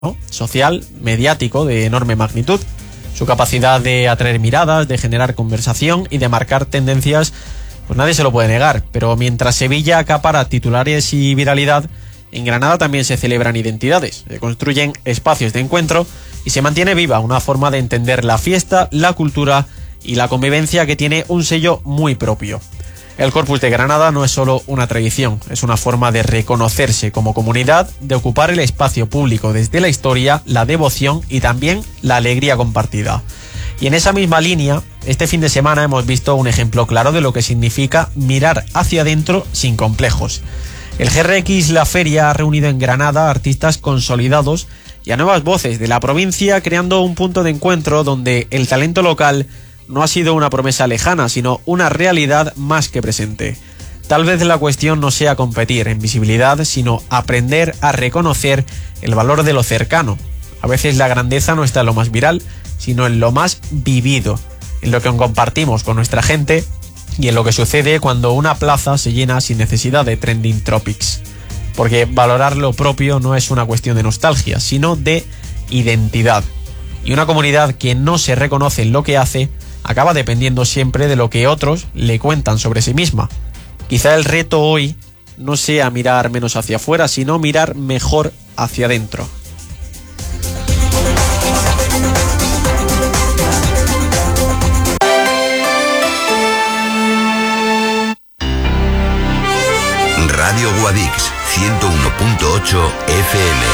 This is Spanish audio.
¿no? Social, mediático de enorme magnitud. Su capacidad de atraer miradas, de generar conversación y de marcar tendencias, pues nadie se lo puede negar. Pero mientras Sevilla acapara titulares y viralidad, en Granada también se celebran identidades, se construyen espacios de encuentro y se mantiene viva una forma de entender la fiesta, la cultura y la convivencia que tiene un sello muy propio. El Corpus de Granada no es solo una tradición, es una forma de reconocerse como comunidad, de ocupar el espacio público desde la historia, la devoción y también la alegría compartida. Y en esa misma línea, este fin de semana hemos visto un ejemplo claro de lo que significa mirar hacia adentro sin complejos. El GRX La Feria ha reunido en Granada a artistas consolidados y a nuevas voces de la provincia, creando un punto de encuentro donde el talento local no ha sido una promesa lejana, sino una realidad más que presente. Tal vez la cuestión no sea competir en visibilidad, sino aprender a reconocer el valor de lo cercano. A veces la grandeza no está en lo más viral, sino en lo más vivido, en lo que compartimos con nuestra gente y en lo que sucede cuando una plaza se llena sin necesidad de trending topics. Porque valorar lo propio no es una cuestión de nostalgia, sino de identidad. Y una comunidad que no se reconoce en lo que hace acaba dependiendo siempre de lo que otros le cuentan sobre sí misma. Quizá el reto hoy no sea mirar menos hacia afuera, sino mirar mejor hacia adentro. Radio Guadix 101.8 FM.